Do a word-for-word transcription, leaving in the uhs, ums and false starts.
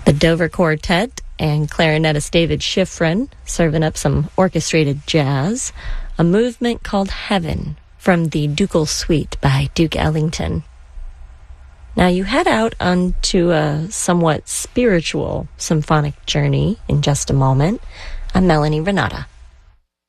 The Dover Quartet and clarinetist David Schifrin serving up some orchestrated jazz. A movement called Heaven from the Ducal Suite by Duke Ellington. Now you head out onto a somewhat spiritual symphonic journey in just a moment. I'm Melanie Renata.